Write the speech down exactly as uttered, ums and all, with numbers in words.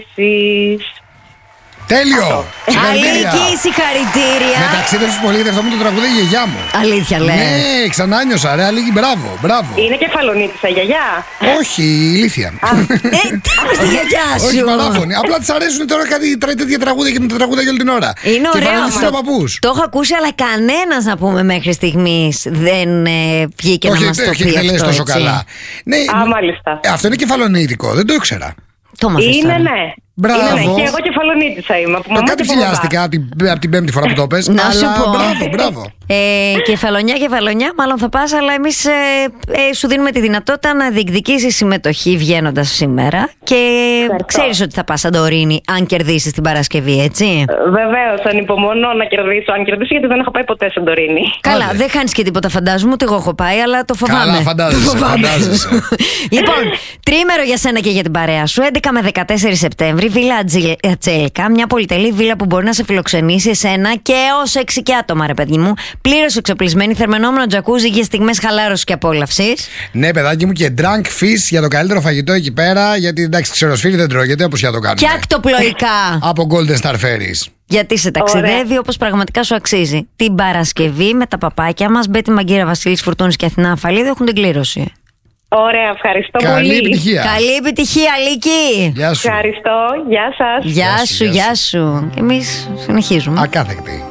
Εσείς. Τέλειο! Αλίκη, συγχαρητήρια. Με ταξίδευση στους πολίτες, αυτό μου το τραγουδάει η γιαγιά μου. Αλήθεια λες? Ναι, ξανά νιώσα, ρε Αλίκη, μπράβο, μπράβο. Είναι κεφαλονίτισσα, γιαγιά. Όχι, ηλίθια. Ε, τι είπες στη γιαγιά σου? Όχι παράφωνη. Απλά της αρέσουν τώρα κάτι τέτοια τραγούδια και με τα τραγούδια για όλη την ώρα. Είναι ωραίο αυτό. Το έχω ακούσει, αλλά κανένας να πούμε μέχρι στιγμής δεν ε, βγήκε όχι, να μας το όχι, πει δεν αυτό. λες τόσο έτσι. καλά. Ναι, Α, μάλιστα. αυτό είναι κεφαλονίτικο, δεν το ήξερα. Το μάθες Είναι, τώρα. ναι. Μπράβο. Είναι, ναι. Και εγώ κεφαλονίτισσα είμαι. Από μαμά Κάτι και από μπαμπά. ψηλιάστηκα από την, από την πέμπτη φορά που το πες. Να αλλά σου πω. Μπράβο, μπράβο. Ε, κεφαλονιά, κεφαλονιά, μάλλον θα πας, αλλά εμείς ε, ε, σου δίνουμε τη δυνατότητα να διεκδικήσεις συμμετοχή βγαίνοντας σήμερα και Ευχαριστώ. ξέρεις ότι θα πας Σαντορίνη αν κερδίσεις την Παρασκευή, έτσι. Βεβαίως, ανυπομονώ να κερδίσω. Αν κερδίσω, γιατί δεν έχω πάει ποτέ Σαντορίνη. Καλά, Άντε. δεν χάνεις και τίποτα, φαντάζομαι, ούτε εγώ έχω πάει, αλλά το φοβάμαι. Καλά, φαντάζεσαι, Το φοβάμαι. φαντάζεσαι. Λοιπόν, τρίμερο για σένα και για την παρέα σου. έντεκα με δεκατέσσερις Σεπτέμβρη, Βίλα Ατζι- Ατσέλικα, μια πολυτελή βίλα που μπορεί να σε φιλοξενήσει εσένα και έως έξι και άτομα, ρε παιδί μου. Πλήρως εξοπλισμένη, θερμενόμενο τζακούζι για στιγμές χαλάρωσης και απόλαυσης. Ναι, παιδάκι μου, και drunk fish για το καλύτερο φαγητό εκεί πέρα. Γιατί εντάξει, ξεροσφύρι δεν τρώγεται όπως για το κάνουμε. Και ακτοπλοϊκά. Από Golden Star Ferries. Γιατί σε ταξιδεύει όπως πραγματικά σου αξίζει. Την Παρασκευή με τα παπάκια μας, Μπέτη Μαγκύρα, Βασίλης Φουρτούνης και Αθηνά Αφαλίδη έχουν την κλήρωση. Ωραία, ευχαριστώ Καλή πολύ. επιτυχία. Καλή επιτυχία, Αλίκη. Γεια σου. Ευχαριστώ. Γεια σας. Γεια σου, σου, γεια γεια σου. Και εμείς συνεχίζουμε. Ακάθεκτη.